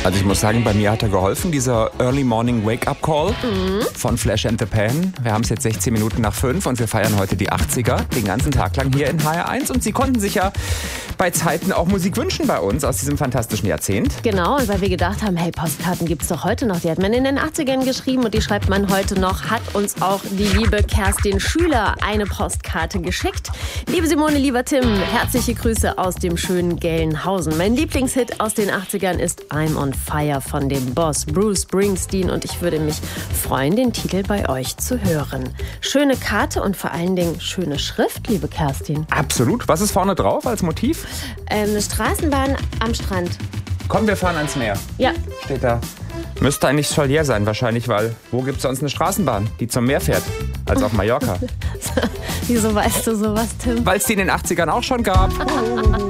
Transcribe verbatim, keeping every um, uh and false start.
Also ich muss sagen, bei mir hat er geholfen, dieser Early Morning Wake-up Call mhm. von Flash and the Pan. Wir haben es jetzt sechzehn Minuten nach fünf und wir feiern heute die achtziger, den ganzen Tag lang hier in H R eins. Und Sie konnten sich ja bei Zeiten auch Musik wünschen bei uns aus diesem fantastischen Jahrzehnt. Genau, und weil wir gedacht haben, hey, Postkarten gibt's doch heute noch. Die hat man in den achtzigern geschrieben und die schreibt man heute noch. Hat uns auch die liebe Kerstin Schüler eine Postkarte geschickt. Liebe Simone, lieber Tim, herzliche Grüße aus dem schönen Gelnhausen. Mein Lieblingshit aus den achtzigern ist I'm on Fire von dem Boss Bruce Springsteen und ich würde mich freuen, den Titel bei euch zu hören. Schöne Karte und vor allen Dingen schöne Schrift, liebe Kerstin. Absolut. Was ist vorne drauf als Motiv? Ähm, eine Straßenbahn am Strand. Komm, wir fahren ans Meer. Ja. Steht da. Müsste eigentlich Solier sein wahrscheinlich, weil wo gibt es sonst eine Straßenbahn, die zum Meer fährt, als auf Mallorca? Wieso weißt du sowas, Tim? Weil es die in den achtzigern auch schon gab.